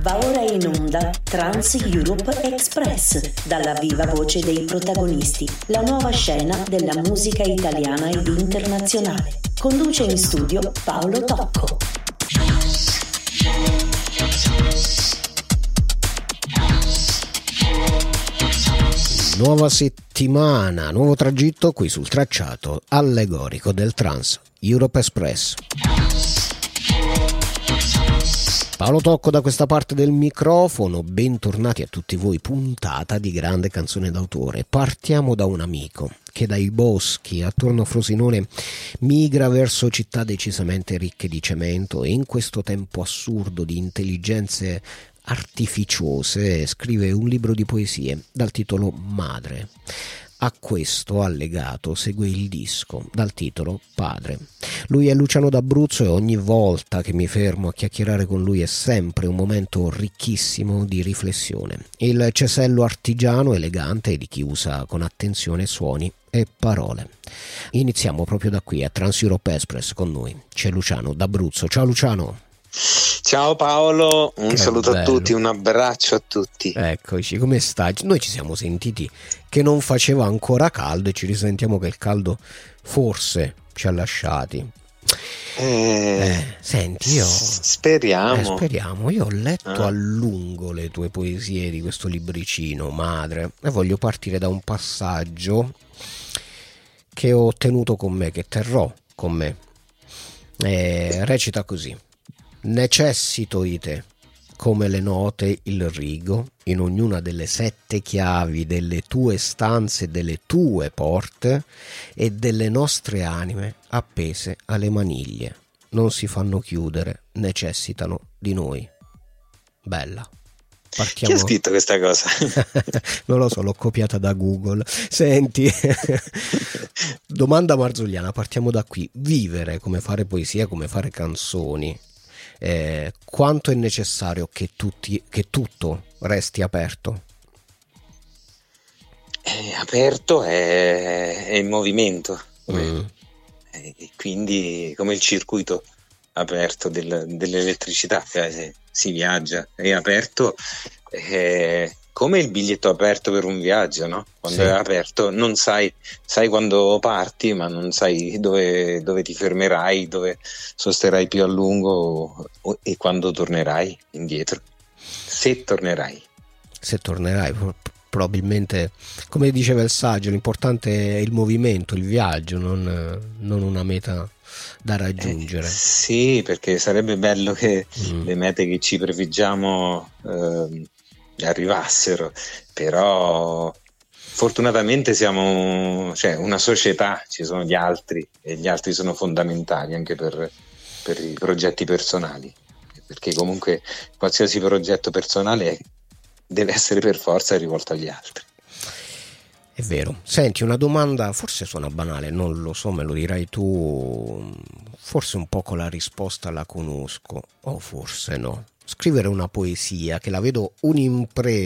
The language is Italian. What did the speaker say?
Va ora in onda Trans Europe Express, dalla viva voce dei protagonisti, la nuova scena della musica italiana ed internazionale. Conduce in studio Paolo Tocco. Nuova settimana, nuovo tragitto qui sul tracciato allegorico del Trans Europe Express. Paolo Tocco da questa parte del microfono, bentornati a tutti voi, puntata di grande canzone d'autore. Partiamo da un amico che dai boschi attorno a Frosinone migra verso città decisamente ricche di cemento e in questo tempo assurdo di intelligenze artificiose scrive un libro di poesie dal titolo Madre. A questo allegato segue il disco dal titolo Padre. Lui è Luciano d'Abruzzo e ogni volta che mi fermo a chiacchierare con lui è sempre un momento ricchissimo di riflessione. Il cesello artigiano elegante di chi usa con attenzione suoni e parole. Iniziamo proprio da qui a Trans Europe Express. Con noi c'è Luciano d'Abruzzo. Ciao Luciano. Ciao Paolo, un saluto bello. a tutti, un abbraccio a tutti. Eccoci, come stai? Noi ci siamo sentiti che non faceva ancora caldo e ci risentiamo che il caldo forse ci ha lasciati. Senti, io speriamo. Io ho letto a lungo le tue poesie di questo libricino Madre e voglio partire da un passaggio che ho tenuto con me, che terrò con me. Recita così: necessito di te, come le note il rigo, in ognuna delle 7 chiavi delle tue stanze, delle tue porte e delle nostre anime appese alle maniglie. Non si fanno chiudere, necessitano di noi. Bella. Partiamo. Chi ha scritto questa cosa? Non lo so, l'ho copiata da Google. Senti, domanda marzulliana, partiamo da qui. Vivere, come fare poesia, come fare canzoni. Quanto è necessario che tutto resti aperto? Aperto è in movimento, quindi come il circuito aperto dell'elettricità, si viaggia, è aperto come il biglietto aperto per un viaggio, no? Quando sì. È aperto non sai quando parti, ma non sai dove ti fermerai, dove sosterrai più a lungo e quando tornerai indietro. Se tornerai, probabilmente, come diceva il saggio, l'importante è il movimento, il viaggio, non una meta da raggiungere. Sì, perché sarebbe bello che le mete che ci prefiggiamo arrivassero, però fortunatamente siamo una società, ci sono gli altri e gli altri sono fondamentali anche per i progetti personali, perché comunque qualsiasi progetto personale deve essere per forza rivolto agli altri. È vero. Senti, una domanda, forse suona banale, non lo so, me lo dirai tu, forse un po' con la risposta la conosco, o forse no. Scrivere una poesia, che la vedo un'impresa